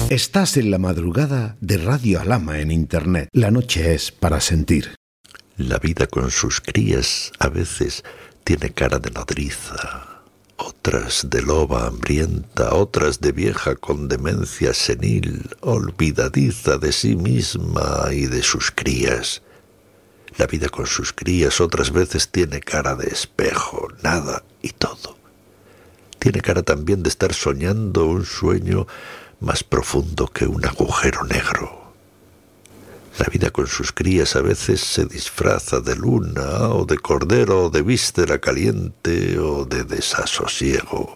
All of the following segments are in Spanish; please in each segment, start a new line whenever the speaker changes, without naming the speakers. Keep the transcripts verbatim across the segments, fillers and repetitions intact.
Estás en la madrugada de Radio Alama en Internet. La noche es para sentir.
La vida con sus crías a veces tiene cara de nodriza, otras de loba hambrienta, otras de vieja con demencia senil, olvidadiza de sí misma y de sus crías. La vida con sus crías otras veces tiene cara de espejo, nada y todo. Tiene cara también de estar soñando un sueño más profundo que un agujero negro. La vida con sus crías a veces se disfraza de luna, o de cordero, o de víscera caliente, o de desasosiego.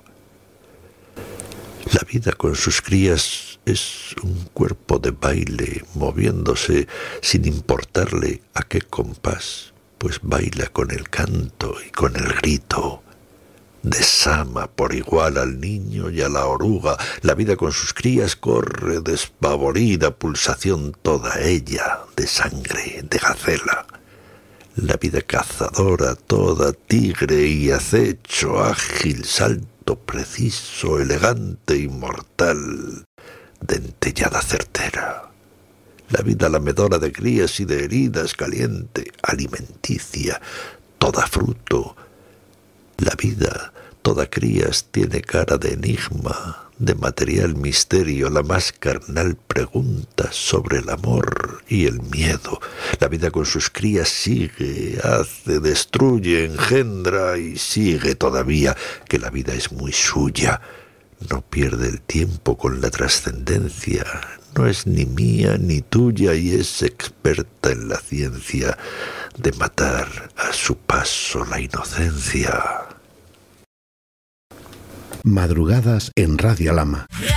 La vida con sus crías es un cuerpo de baile, moviéndose sin importarle a qué compás, pues baila con el canto y con el grito. Desama por igual al niño y a la oruga. La vida con sus crías corre despavorida, pulsación toda ella, de sangre, de gacela. La vida cazadora, toda tigre y acecho, ágil, salto preciso, elegante y mortal, dentellada certera. La vida lamedora de crías y de heridas, caliente, alimenticia, toda fruto. La vida, toda crías, tiene cara de enigma, de material misterio, la más carnal pregunta sobre el amor y el miedo. La vida con sus crías sigue, hace, destruye, engendra y sigue todavía, que la vida es muy suya. No pierde el tiempo con la trascendencia, no es ni mía ni tuya y es experta en la ciencia de matar a su paso la inocencia.
Madrugadas en Radio Alama.